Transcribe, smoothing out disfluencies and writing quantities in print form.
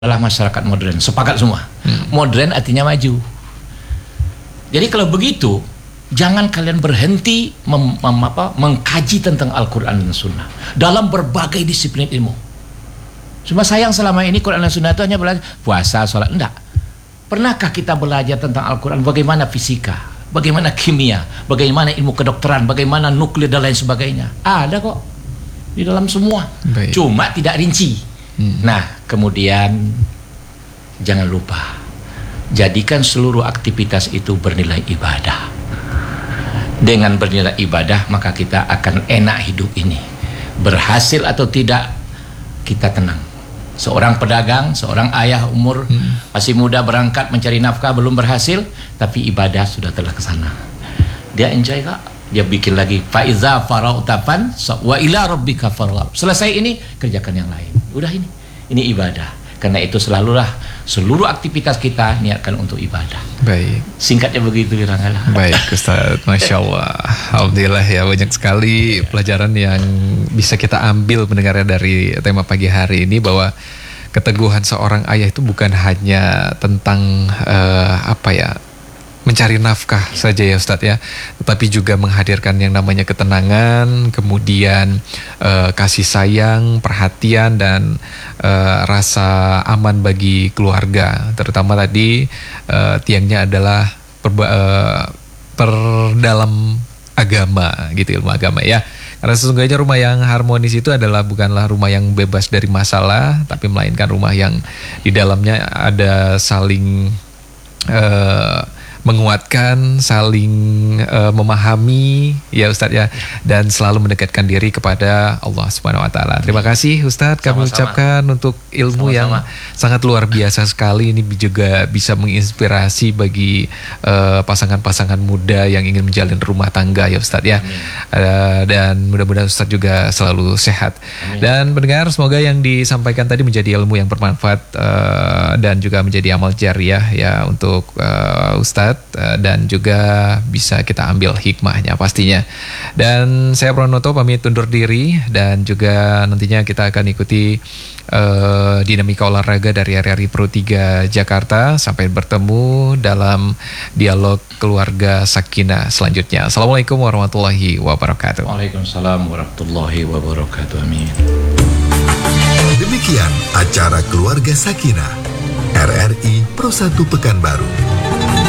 adalah masyarakat modern, sepakat semua. Modern artinya maju. Jadi kalau begitu, jangan kalian berhenti mengkaji tentang Al-Quran dan Sunnah dalam berbagai disiplin ilmu. Cuma sayang selama ini Quran dan Sunnah itu hanya belajar puasa, sholat. Enggak. Pernahkah kita belajar tentang Al-Quran, bagaimana fisika, bagaimana kimia, bagaimana ilmu kedokteran, bagaimana nuklir dan lain sebagainya? Ada kok di dalam semua. Baik. Cuma tidak rinci. Nah, kemudian jangan lupa jadikan seluruh aktivitas itu bernilai ibadah. Dengan bernilai ibadah, maka kita akan enak hidup ini. Berhasil atau tidak, kita tenang. Seorang pedagang, seorang ayah umur masih muda berangkat mencari nafkah, belum berhasil, tapi ibadah sudah telah ke sana. Dia enjoy kak. Dia bikin lagi faiza farautafan wa ila rabbika farghab. Selesai ini, kerjakan yang lain. Udah ini ibadah. Karena itu selalulah seluruh aktivitas kita niatkan untuk ibadah. Baik. Singkatnya begitu, Rangala. Baik, Ustaz. Masya Allah. Alhamdulillah ya, banyak sekali pelajaran yang bisa kita ambil mendengarnya dari tema pagi hari ini, bahwa keteguhan seorang ayah itu bukan hanya tentang mencari nafkah saja ya Ustadz ya, tetapi juga menghadirkan yang namanya ketenangan, kemudian kasih sayang, perhatian, dan rasa aman bagi keluarga. Terutama tadi tiangnya adalah perdalam agama gitu, ilmu agama ya. Karena sesungguhnya rumah yang harmonis itu adalah bukanlah rumah yang bebas dari masalah, tapi melainkan rumah yang di dalamnya ada saling menguatkan, saling memahami ya Ustadz ya, dan selalu mendekatkan diri kepada Allah Subhanahu wa taala. Terima kasih Ustadz, kami ucapkan untuk ilmu yang sangat luar biasa sekali. Ini juga bisa menginspirasi bagi pasangan-pasangan muda yang ingin menjalin rumah tangga ya Ustadz ya. Dan mudah-mudahan Ustadz juga selalu sehat. Amin. Dan pendengar, semoga yang disampaikan tadi menjadi ilmu yang bermanfaat dan juga menjadi amal jariah ya untuk Ustadz, dan juga bisa kita ambil hikmahnya pastinya. Dan saya Pranoto pamit undur diri, dan juga nantinya kita akan ikuti dinamika olahraga dari RRI Pro 3 Jakarta. Sampai bertemu dalam dialog keluarga Sakinah selanjutnya. Assalamualaikum warahmatullahi wabarakatuh. Waalaikumsalam warahmatullahi wabarakatuh. Amin. Demikian acara Keluarga Sakinah RRI Pro 1 Pekanbaru.